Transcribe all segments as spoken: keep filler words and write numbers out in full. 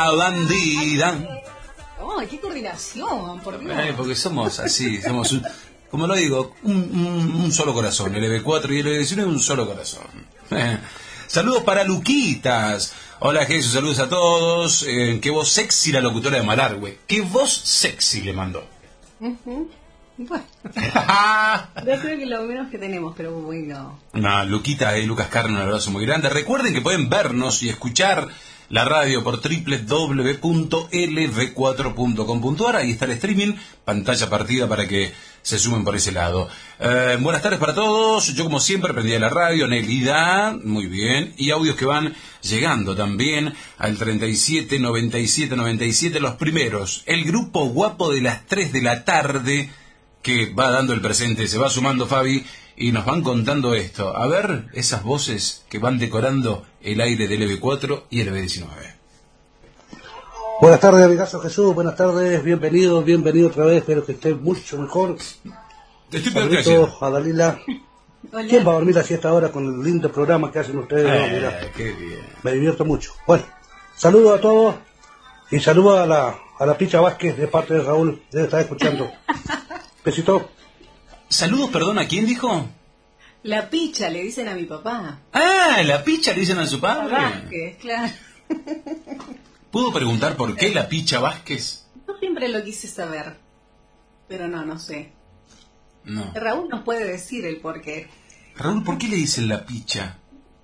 la bandida. ¡Ay, qué coordinación! Por Dios. Eh, porque somos así, somos un, como lo digo, un, un, un solo corazón. El L B cuatro y el L B diecinueve un solo corazón. Eh. Saludos para Luquitas. Hola Jesús, saludos a todos. Eh, qué voz sexy la locutora de Malargüe. Qué voz sexy le mandó. Uh-huh. Bueno, yo creo que lo menos que tenemos, pero bueno. No, Luquita y Lucas Carne, un abrazo muy grande. Recuerden que pueden vernos y escuchar la radio por doble u doble u doble u punto ele ve cuatro punto com punto a r. Ahí está el streaming, pantalla partida para que se sumen por ese lado. Eh, buenas tardes para todos. Yo, como siempre, prendí la radio, Nelida, muy bien. Y audios que van llegando también al treinta y siete, noventa y siete, noventa y siete. Los primeros, el grupo guapo de las tres de la tarde, que va dando el presente, se va sumando Fabi, y nos van contando esto. A ver, esas voces que van decorando el aire del L B cuatro y el L B diecinueve. Buenas tardes, amigazo Jesús, buenas tardes, bienvenido, bienvenido otra vez, espero que estés mucho mejor. Estoy Saludos a Dalila. Hola. ¿Quién va a dormir así a esta hora con el lindo programa que hacen ustedes? Eh, No, mira, qué bien. me divierto mucho. Bueno, saludos a todos y saludos a la, a la Picha Vázquez de parte de Raúl, debe estar escuchando. Besito. Saludos, perdón, ¿a quién dijo? La picha, le dicen a mi papá. Ah, la picha le dicen a su padre. Vázquez, claro. ¿Puedo preguntar por qué la picha Vázquez? Yo siempre lo quise saber, pero no, no sé. No. Raúl nos puede decir el por qué. Raúl, ¿por qué le dicen la picha?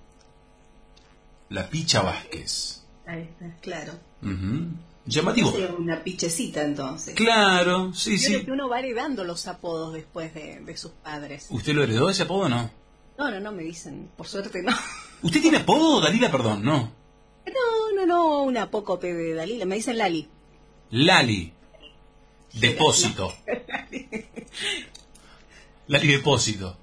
La picha Vázquez. Ahí está, claro. Uh-huh. Llamativo. Es una pichecita entonces. Claro, sí, Creo sí. que uno va heredando los apodos después de, de sus padres. ¿Usted lo heredó ese apodo o no? No, no, no, me dicen, por suerte no. ¿Usted tiene apodo, Dalila? Perdón, no. No, no, no, un apócope de Dalila, me dicen Lali. Lali. Depósito. Lali Depósito.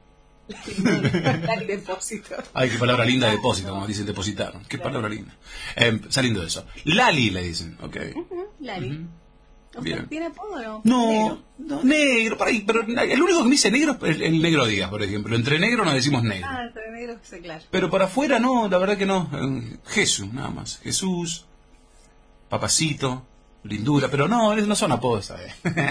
Lali Depósito. Ay, qué palabra linda, depósito, como dicen depositar. Qué palabra linda. Eh, saliendo de eso. Lali le dicen, ok. Uh-huh, Lali. Uh-huh. ¿Usted Bien. tiene apodo o no? No, Negro. no, negro, por ahí, pero el único que me dice negro es el, el negro Díaz, por ejemplo. Entre negro nos decimos negro. Ah, entre negro, sí, claro. Pero para afuera no, la verdad que no. Eh, Jesús, nada más. Jesús, Papacito, Lindura, pero no, no son apodos, ¿sabes?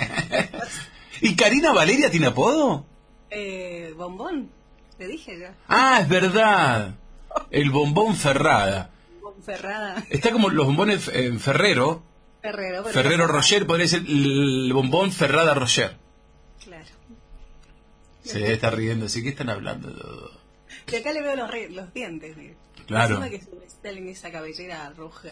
¿Y Karina Valeria tiene apodo? Eh, bombón, te dije ya. Ah, es verdad. El bombón Ferrada. Ferrada. Está como los bombones eh, Ferrero. Ferrero. pero- Ferrero Rocher podría ser el bombón Ferrada Rocher. Claro. Se debe estar riendo, ¿sí? ¿Qué están hablando? Y acá le veo los, re- los dientes. mire. Claro. Encima que se me sale esa cabellera roja.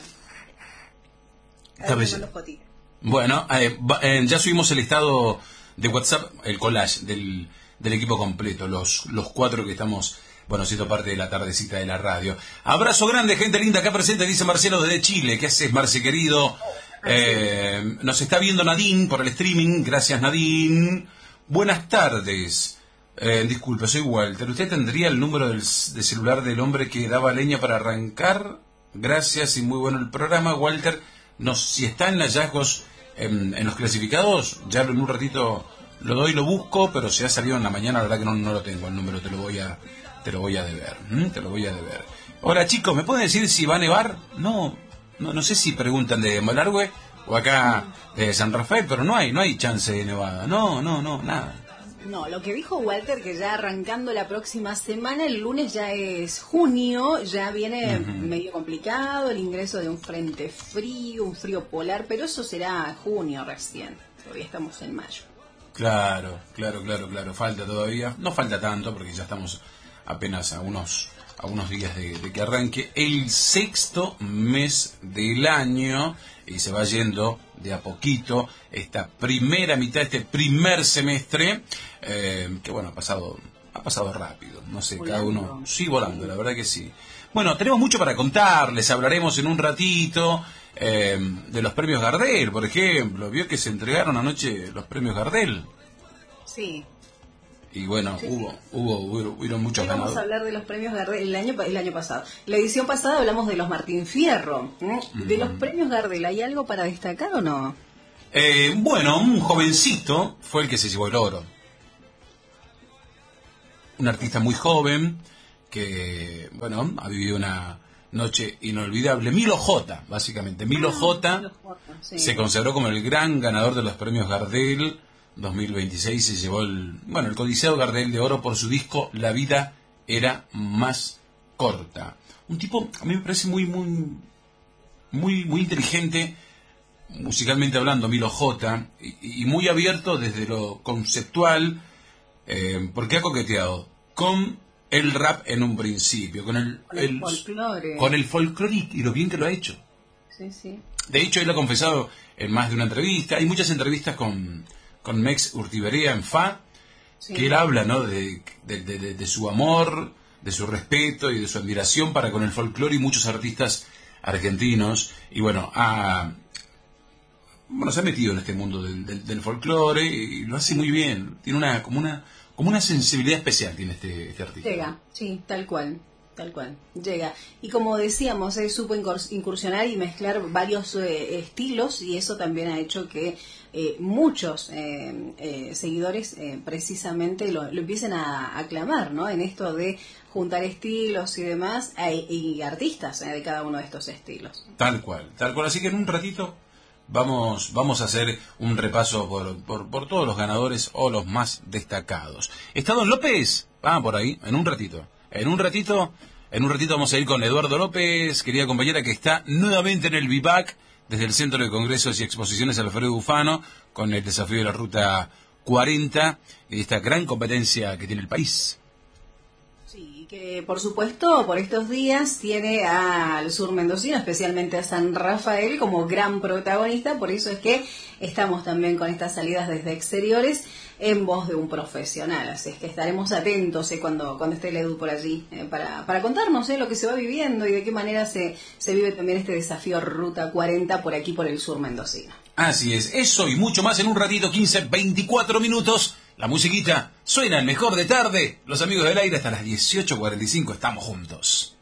Esta Ahora bella- le mando fotito. Bueno, eh, va- eh, ya subimos el listado de WhatsApp, el collage del, del equipo completo, los, los cuatro que estamos, bueno, siendo parte de la tardecita de la radio. Abrazo grande, gente linda, acá presente, dice Marcelo desde Chile. ¿Qué haces, Marce, querido? Eh, nos está viendo Nadine por el streaming, gracias Nadine. Buenas tardes. Eh, disculpe, soy Walter. ¿Usted tendría el número del, de celular del hombre que daba leña para arrancar? Gracias y muy bueno el programa, Walter. No, si está en hallazgos en, en los clasificados, ya en un ratito lo doy, lo busco, pero si ha salido en la mañana, la verdad que no, no lo tengo el número, te lo voy a, te lo voy a deber, ¿m? te lo voy a deber. Hola chicos, ¿me pueden decir si va a nevar? No, no, no sé si preguntan de Malargüe o acá de San Rafael, pero no hay, no hay chance de nevada, no, no, no, nada. No, lo que dijo Walter, que ya arrancando la próxima semana, el lunes ya es junio, ya viene Ujú. medio complicado el ingreso de un frente frío, un frío polar, pero eso será junio recién, todavía estamos en mayo. Claro, claro, claro, claro, falta todavía, no falta tanto porque ya estamos apenas a unos, a unos días de, de que arranque el sexto mes del año y se va yendo de a poquito esta primera mitad, este primer semestre, eh, que bueno, ha pasado, ha pasado rápido, no sé, cada Volando. uno, sí, volando, la verdad que sí. Bueno, tenemos mucho para contarles, hablaremos en un ratito eh, de los premios Gardel, por ejemplo. Vio que se entregaron anoche los premios Gardel. Sí. Y bueno, Sí, hubo, hubo, hubo, hubieron muchos Hoy vamos a ganadores. hablar de los premios Gardel el año, pa- el año pasado. La edición pasada hablamos de los Martín Fierro. ¿eh? De los premios Gardel, ¿hay algo para destacar o no? Eh, bueno, un jovencito fue el que se llevó el oro. Un artista muy joven que, bueno, ha vivido una, noche inolvidable. Milo J, básicamente. Milo Ah, J Milo J, sí. se consagró como el gran ganador de los premios Gardel dos mil veintiséis. Se llevó el, bueno, el Codiceo Gardel de Oro por su disco La vida era más corta. Un tipo, a mí me parece muy, muy, muy, muy inteligente, musicalmente hablando, Milo J, y, y muy abierto desde lo conceptual, eh, porque ha coqueteado con el rap en un principio, con el, Con el el folclore. con el folclore y, y lo bien que lo ha hecho. Sí, sí. De hecho, él lo ha confesado en más de una entrevista. Hay muchas entrevistas con, con Mex Urtiberea en F A, Sí. que él habla, ¿no?, de, de, de, de, de su amor, de su respeto y de su admiración para con el folclore y muchos artistas argentinos. Y bueno, ha, bueno, se ha metido en este mundo del, del, del folclore y lo hace muy bien. Tiene una como una como una sensibilidad especial, tiene este, este artista. Llega, sí, tal cual, tal cual, llega. Y como decíamos, él supo incurs- incursionar y mezclar varios eh, estilos, y eso también ha hecho que eh, muchos eh, eh, seguidores eh, precisamente lo, lo empiecen a aclamar, ¿no? En esto de juntar estilos y demás, eh, y artistas eh, de cada uno de estos estilos. Tal cual, tal cual. Así que en un ratito vamos, vamos a hacer un repaso por, por, por todos los ganadores o los más destacados. ¿Está Don López? Ah, por ahí, en un ratito. En un ratito, en un ratito vamos a ir con Eduardo López, querida compañera, que está nuevamente en el Vivac, desde el Centro de Congresos y Exposiciones Alfredo Bufano, con el desafío de la Ruta cuarenta y esta gran competencia que tiene el país. Sí, que por supuesto por estos días tiene al sur mendocino, especialmente a San Rafael, como gran protagonista. Por eso es que estamos también con estas salidas desde exteriores en voz de un profesional. Así es que estaremos atentos eh, cuando, cuando esté el Edu por allí eh, para, para contarnos eh, lo que se va viviendo y de qué manera se, se vive también este desafío Ruta cuarenta por aquí, por el sur mendocino. Así es, eso y mucho más en un ratito, quince, veinticuatro minutos. La musiquita suena el mejor de tarde. Los amigos del aire hasta las dieciocho cuarenta y cinco estamos juntos.